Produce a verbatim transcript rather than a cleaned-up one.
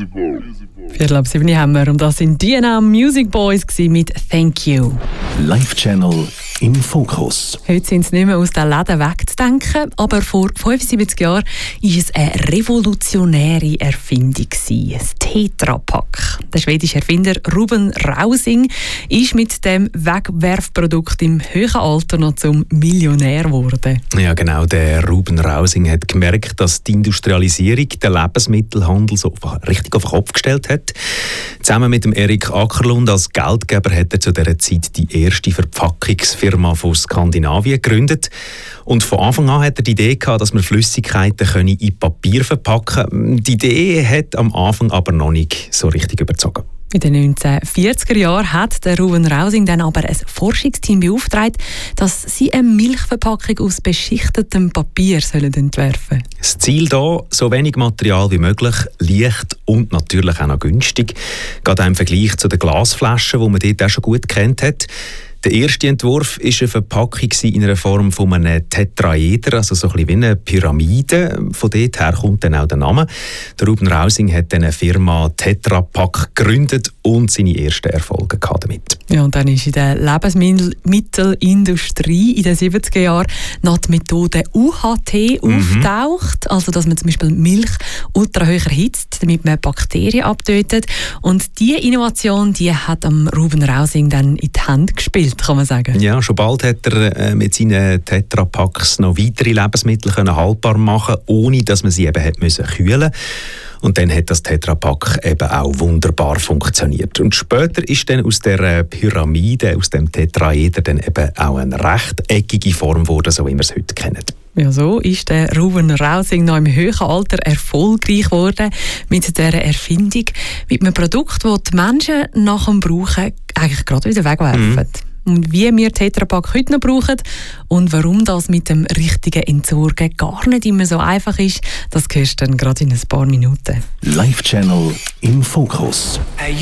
Viertel ab sieben haben wir und das sind D N A Music Boys mit «Thank You». Live Channel im Fokus. Heute sind sie nicht mehr aus den Läden wegzudenken, aber vor fünfundsiebzig Jahren war es eine revolutionäre Erfindung, das Tetra-Pak. Der schwedische Erfinder Ruben Rausing ist mit dem Wegwerfprodukt im höheren Alter noch zum Millionär geworden. Ja, genau. Der Ruben Rausing hat gemerkt, dass die Industrialisierung den Lebensmittelhandel so richtig auf den Kopf gestellt hat. Zusammen mit dem Erik Ackerlund als Geldgeber hat er zu dieser Zeit die erste Verpackungsfirma von Skandinavien gegründet. Und von Anfang an hat er die Idee gehabt, dass man Flüssigkeiten in Papier verpacken können. Die Idee hat am Anfang aber noch nicht so richtig überzogen. In den neunzehnhundertvierziger Jahren hat der Ruben Rausing dann aber ein Forschungsteam beauftragt, dass sie eine Milchverpackung aus beschichtetem Papier sollen entwerfen sollen. Das Ziel hier, so wenig Material wie möglich, leicht und natürlich auch noch günstig. Gerade auch im Vergleich zu den Glasflaschen, die man dort auch schon gut kennt hat. Der erste Entwurf war eine Verpackung in einer Form von einem Tetraeder, also so ein bisschen wie eine Pyramide. Von dort her kommt dann auch der Name. Der Ruben Rausing hat dann eine Firma Tetra Pak gegründet und seine ersten Erfolge damit. Ja, und dann ist in der Lebensmittelindustrie in den siebziger Jahren noch die Methode U H T mhm. auftaucht. Also, dass man zum Beispiel Milch ultra hoch erhitzt, damit man Bakterien abtötet. Und diese Innovation, die hat am Ruben Rausing dann in die Hände gespielt, kann man sagen. Ja, schon bald hat er äh, mit seinen Tetra Paks noch weitere Lebensmittel können haltbar machen, ohne dass man sie eben hat müssen kühlen. Und dann hat das Tetra Pak eben auch wunderbar funktioniert. Und später ist dann aus der Pyramide, aus dem Tetraeder, dann eben auch eine rechteckige Form geworden, so wie wir es heute kennen. Ja, so ist der Ruben Rausing noch im höheren Alter erfolgreich geworden mit dieser Erfindung, mit einem Produkt, das die Menschen nach dem Brauchen eigentlich gerade wieder wegwerfen. Mhm. Und wie wir Tetra Pak heute noch brauchen und warum das mit dem richtigen Entsorgen gar nicht immer so einfach ist, das hörst du dann gerade in ein paar Minuten. Live Channel im Fokus.